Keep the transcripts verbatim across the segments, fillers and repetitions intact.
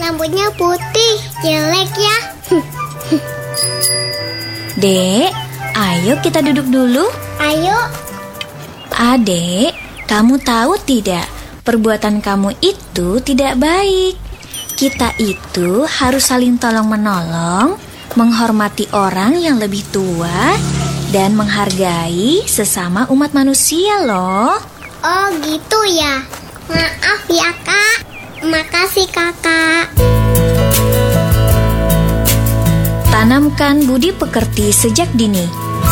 Rambutnya putih, jelek ya. Dek, ayo kita duduk dulu. Ayo. Adek, kamu tahu tidak, perbuatan kamu itu tidak baik. Kita itu harus saling tolong-menolong, menghormati orang yang lebih tua, dan menghargai sesama umat manusia loh. Oh gitu ya. Maaf ya kak. Makasih kakak. Tanamkan budi pekerti sejak dini.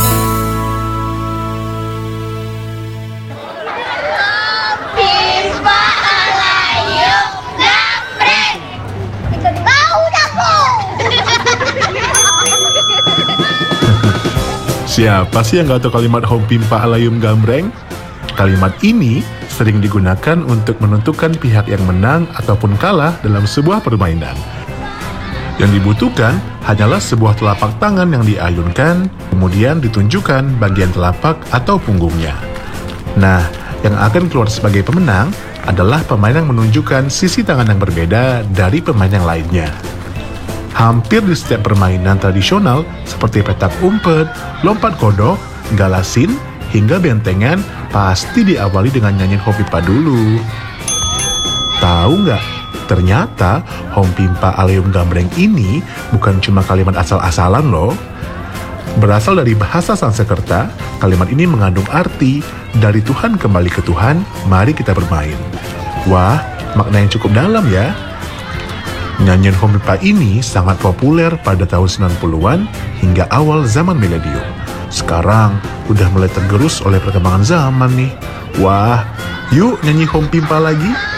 Siapa sih yang gak tahu kalimat Hom Pimpa Alayum Gambreng? Kalimat ini sering digunakan untuk menentukan pihak yang menang ataupun kalah dalam sebuah permainan. Yang dibutuhkan hanyalah sebuah telapak tangan yang diayunkan, kemudian ditunjukkan bagian telapak atau punggungnya. Nah, yang akan keluar sebagai pemenang adalah pemain yang menunjukkan sisi tangan yang berbeda dari pemain yang lainnya. Hampir di setiap permainan tradisional seperti petak umpet, lompat kodok, galasin, hingga bentengan pasti diawali dengan nyanyian Hom Pimpa dulu. Tahu nggak? Ternyata Hom Pimpa Alayum Gambreng ini bukan cuma kalimat asal-asalan loh. Berasal dari bahasa Sanskerta, kalimat ini mengandung arti dari Tuhan kembali ke Tuhan, mari kita bermain. Wah, makna yang cukup dalam ya. Nyanyian Hom Pimpa ini sangat populer pada tahun sembilan puluhan hingga awal zaman milenium. Sekarang udah mulai tergerus oleh perkembangan zaman nih. Wah, yuk nyanyi Hom Pimpa lagi.